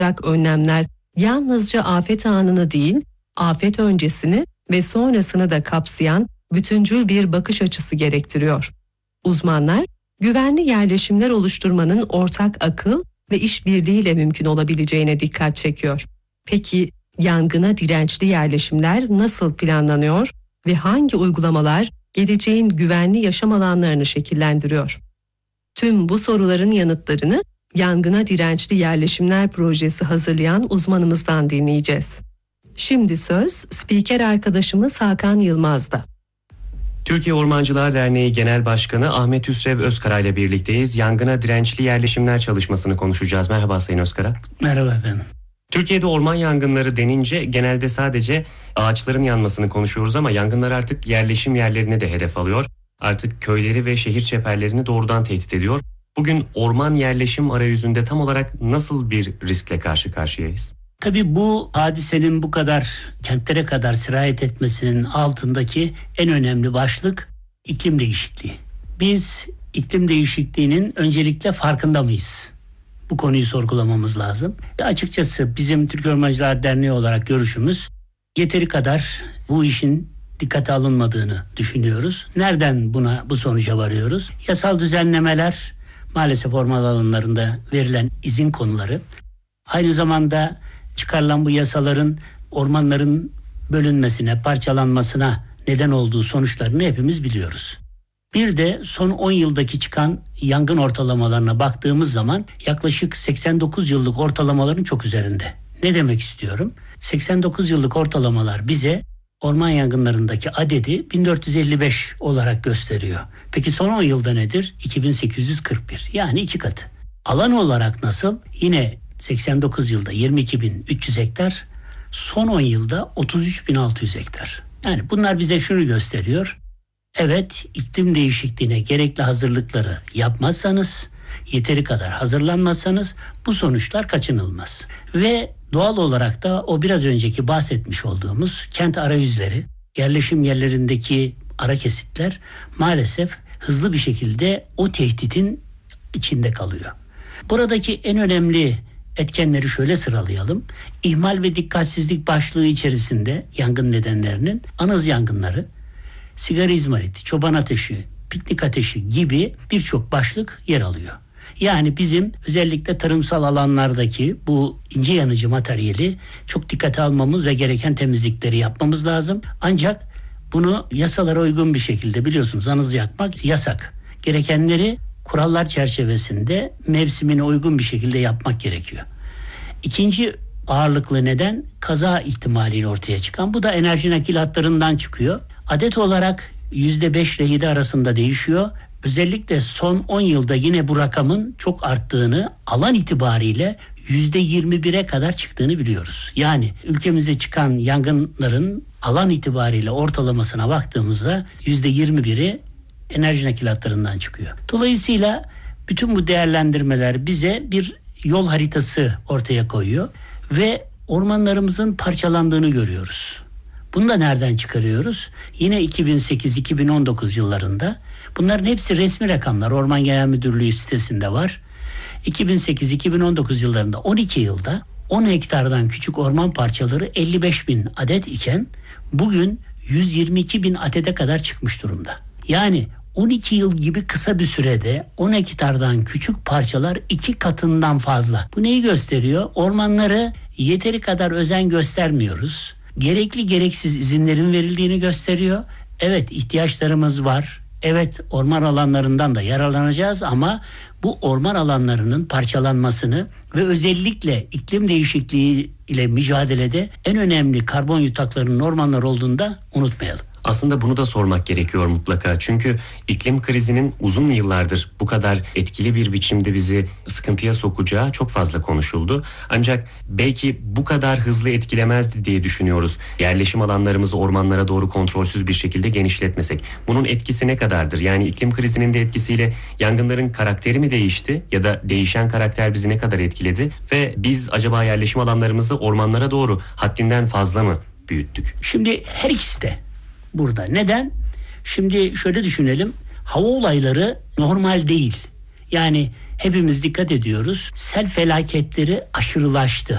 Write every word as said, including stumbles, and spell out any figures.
önlemler yalnızca afet anını değil, afet öncesini ve sonrasını da kapsayan bütüncül bir bakış açısı gerektiriyor. Uzmanlar, güvenli yerleşimler oluşturmanın ortak akıl ve işbirliğiyle mümkün olabileceğine dikkat çekiyor. Peki yangına dirençli yerleşimler nasıl planlanıyor ve hangi uygulamalar geleceğin güvenli yaşam alanlarını şekillendiriyor? Tüm bu soruların yanıtlarını Yangına Dirençli Yerleşimler Projesi hazırlayan uzmanımızdan dinleyeceğiz. Şimdi söz spiker arkadaşımız Hakan Yılmaz'da. Türkiye Ormancılar Derneği Genel Başkanı Ahmet Hüsrev Özkara ile birlikteyiz. Yangına dirençli yerleşimler çalışmasını konuşacağız. Merhaba Sayın Özkara. Merhaba efendim. Türkiye'de orman yangınları denince genelde sadece ağaçların yanmasını konuşuyoruz ama yangınlar artık yerleşim yerlerini de hedef alıyor. Artık köyleri ve şehir çeperlerini doğrudan tehdit ediyor. Bugün orman yerleşim arayüzünde tam olarak nasıl bir riskle karşı karşıyayız? Tabii bu hadisenin bu kadar kentlere kadar sirayet etmesinin altındaki en önemli başlık iklim değişikliği. Biz iklim değişikliğinin öncelikle farkında mıyız? Bu konuyu sorgulamamız lazım. Ve açıkçası bizim Türkiye Ormancılar Derneği olarak görüşümüz yeteri kadar bu işin dikkate alınmadığını düşünüyoruz. Nereden buna bu sonuca varıyoruz? Yasal düzenlemeler, maalesef orman alanlarında verilen izin konuları, aynı zamanda çıkarılan bu yasaların ormanların bölünmesine, parçalanmasına neden olduğu sonuçlarını hepimiz biliyoruz. Bir de son on yıldaki çıkan yangın ortalamalarına baktığımız zaman yaklaşık seksen dokuz yıllık ortalamaların çok üzerinde. Ne demek istiyorum? seksen dokuz yıllık ortalamalar bize orman yangınlarındaki adedi bin dört yüz elli beş olarak gösteriyor. Peki son on yılda nedir? iki bin sekiz yüz kırk bir, yani iki katı. Alan olarak nasıl? Yine seksen dokuz yılda yirmi iki bin üç yüz hektar, son on yılda otuz üç bin altı yüz hektar. Yani bunlar bize şunu gösteriyor. Evet, iklim değişikliğine gerekli hazırlıkları yapmazsanız, yeteri kadar hazırlanmazsanız bu sonuçlar kaçınılmaz. Ve doğal olarak da o biraz önceki bahsetmiş olduğumuz kent arayüzleri, yerleşim yerlerindeki ara kesitler maalesef hızlı bir şekilde o tehditin içinde kalıyor. Buradaki en önemli etkenleri şöyle sıralayalım. İhmal ve dikkatsizlik başlığı içerisinde yangın nedenlerinin anız yangınları, sigara izmariti, çoban ateşi, piknik ateşi gibi birçok başlık yer alıyor. Yani bizim özellikle tarımsal alanlardaki bu ince yanıcı materyali çok dikkate almamız ve gereken temizlikleri yapmamız lazım. Ancak bunu yasalara uygun bir şekilde, biliyorsunuz, anız yakmak yasak. Gerekenleri kurallar çerçevesinde mevsimine uygun bir şekilde yapmak gerekiyor. İkinci ağırlıklı neden kaza ihtimaliyle ortaya çıkan. Bu da enerji nakilatlarından çıkıyor. Adet olarak yüzde beş ile yedi arasında değişiyor. Özellikle son on yılda yine bu rakamın çok arttığını, alan itibariyle yüzde yirmi bire kadar çıktığını biliyoruz. Yani ülkemize çıkan yangınların alan itibariyle ortalamasına baktığımızda yüzde yirmi biri enerji nakilatlarından çıkıyor. Dolayısıyla bütün bu değerlendirmeler bize bir yol haritası ortaya koyuyor ve ormanlarımızın parçalandığını görüyoruz. Bunu da nereden çıkarıyoruz? Yine iki bin sekiz iki bin on dokuz yıllarında, bunların hepsi resmi rakamlar, Orman Genel Müdürlüğü sitesinde var. iki bin sekiz iki bin on dokuz yıllarında on iki yılda on hektardan küçük orman parçaları elli beş bin adet iken bugün yüz yirmi iki bin adete kadar çıkmış durumda. Yani on iki yıl gibi kısa bir sürede on hektardan küçük parçalar iki katından fazla. Bu neyi gösteriyor? Ormanları yeteri kadar özen göstermiyoruz. Gerekli gereksiz izinlerin verildiğini gösteriyor. Evet, ihtiyaçlarımız var. Evet, orman alanlarından da yararlanacağız ama bu orman alanlarının parçalanmasını ve özellikle iklim değişikliği ile mücadelede en önemli karbon yutaklarının ormanlar olduğunu da unutmayalım. Aslında bunu da sormak gerekiyor mutlaka. Çünkü iklim krizinin uzun yıllardır bu kadar etkili bir biçimde bizi sıkıntıya sokacağı çok fazla konuşuldu. Ancak belki bu kadar hızlı etkilemezdi diye düşünüyoruz. Yerleşim alanlarımızı ormanlara doğru kontrolsüz bir şekilde genişletmesek. Bunun etkisi ne kadardır? Yani iklim krizinin de etkisiyle yangınların karakteri mi değişti? Ya da değişen karakter bizi ne kadar etkiledi? Ve biz acaba yerleşim alanlarımızı ormanlara doğru haddinden fazla mı büyüttük? Şimdi her ikisi de burada. Neden? Şimdi şöyle düşünelim. Hava olayları normal değil. Yani hepimiz dikkat ediyoruz. Sel felaketleri aşırılaştı.